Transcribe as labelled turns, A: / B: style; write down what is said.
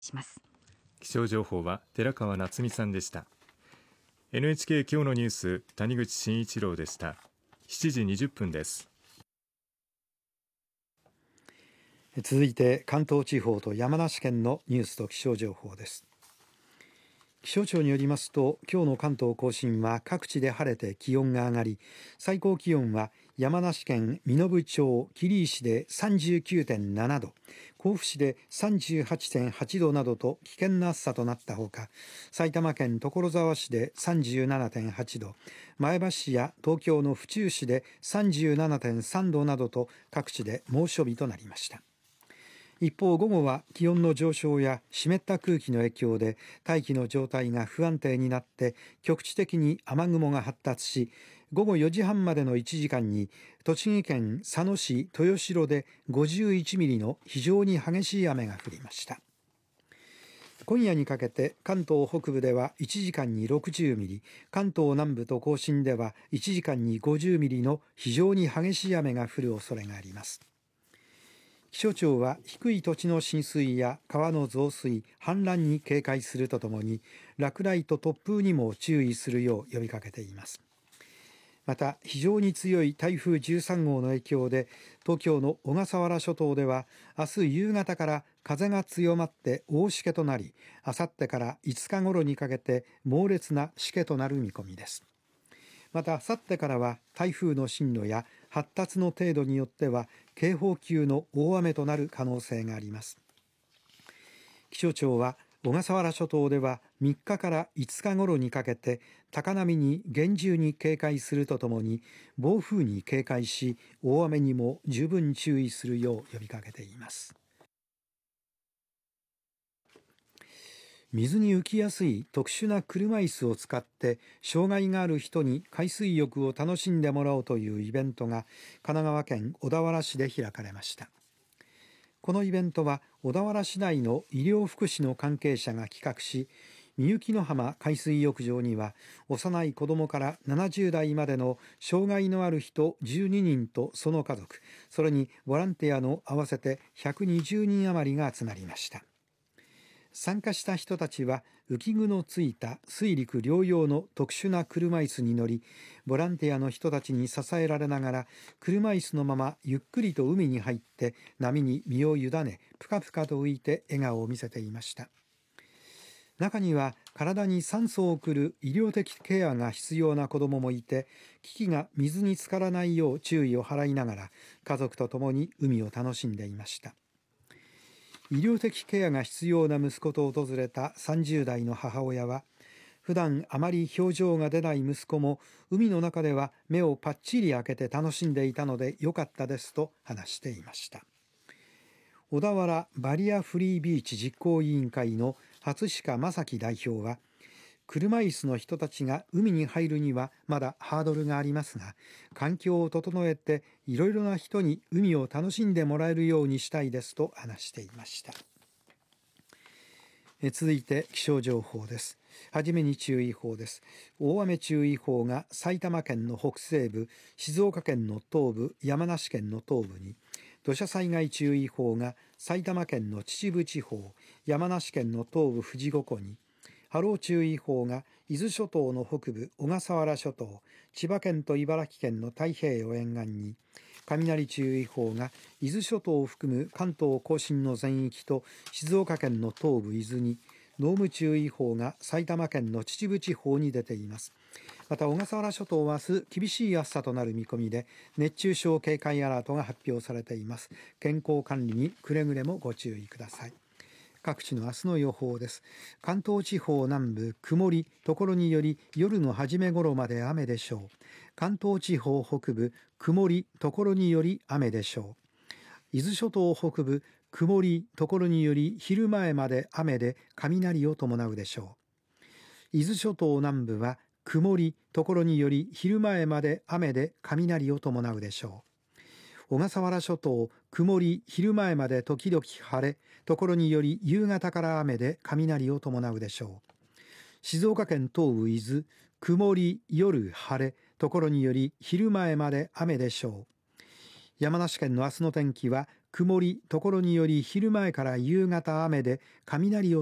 A: します。
B: 気象情報は寺川夏美さんでした。 NHK 今日のニュース、谷口真一郎でした。7時20分です。
C: 続いて関東地方と山梨県のニュースと気象情報です。気象庁によりますと、今日の関東甲信は各地で晴れて気温が上がり、最高気温は山梨県身延町桐石で 39.7 度、甲府市で 38.8 度などと危険な暑さとなったほか、埼玉県所沢市で 37.8 度、前橋市や東京の府中市で 37.3 度などと各地で猛暑日となりました。一方、午後は気温の上昇や湿った空気の影響で大気の状態が不安定になって局地的に雨雲が発達し、午後4時半までの1時間に栃木県佐野市豊城で51ミリの非常に激しい雨が降りました。今夜にかけて関東北部では1時間に60ミリ、関東南部と甲信では1時間に50ミリの非常に激しい雨が降る恐れがあります。気象庁は低い土地の浸水や川の増水、氾濫に警戒するとともに、落雷と突風にも注意するよう呼びかけています。また、非常に強い台風13号の影響で東京の小笠原諸島では明日夕方から風が強まって大しけとなり、あさってから5日頃にかけて猛烈なしけとなる見込みです。また、あさってからは台風の進路や発達の程度によっては警報級の大雨となる可能性があります。気象庁は小笠原諸島では3日から5日頃にかけて高波に厳重に警戒するとともに、暴風に警戒し大雨にも十分注意するよう呼びかけています。水に浮きやすい特殊な車椅子を使って障害がある人に海水浴を楽しんでもらおうというイベントが神奈川県小田原市で開かれました。このイベントは小田原市内の医療福祉の関係者が企画し、みゆきの浜海水浴場には幼い子どもから70代までの障害のある人12人とその家族、それにボランティアの合わせて120人余りが集まりました。参加した人たちは浮き具のついた水陸両用の特殊な車椅子に乗り、ボランティアの人たちに支えられながら車椅子のままゆっくりと海に入って波に身を委ね、ぷかぷかと浮いて笑顔を見せていました。中には体に酸素を送る医療的ケアが必要な子どももいて、機器が水に浸からないよう注意を払いながら家族と共に海を楽しんでいました。医療的ケアが必要な息子と訪れた30代の母親は、普段あまり表情が出ない息子も海の中では目をパッチリ開けて楽しんでいたので良かったですと話していました。小田原バリアフリービーチ実行委員会の初鹿正樹代表は、車椅子の人たちが海に入るにはまだハードルがありますが、環境を整えていろいろな人に海を楽しんでもらえるようにしたいですと話していました。続いて気象情報です。はじめに注意報です。大雨注意報が埼玉県の北西部、静岡県の東部、山梨県の東部に、土砂災害注意報が埼玉県の秩父地方、山梨県の東部富士五湖に、波浪注意報が伊豆諸島の北部、小笠原諸島、千葉県と茨城県の太平洋沿岸に、雷注意報が伊豆諸島を含む関東甲信の全域と静岡県の東部伊豆に、濃霧注意報が埼玉県の秩父地方に出ています。また小笠原諸島は明日厳しい暑さとなる見込みで、熱中症警戒アラートが発表されています。健康管理にくれぐれもご注意ください。各地の明日の予報です。関東地方南部曇り、ところにより夜の初め頃まで雨でしょう。関東地方北部曇り、ところにより雨でしょう。伊豆諸島北部曇り、ところにより昼前まで雨で雷を伴うでしょう。伊豆諸島南部は曇り、ところにより昼前まで雨で雷を伴うでしょう。小笠原諸島曇り、昼前まで時々晴れ、ところにより夕方から雨で雷を伴うでしょう。静岡県東部伊豆曇り、夜晴れ、ところにより昼前まで雨でしょう。山梨県の明日の天気は曇り、ところにより昼前から夕方雨で雷を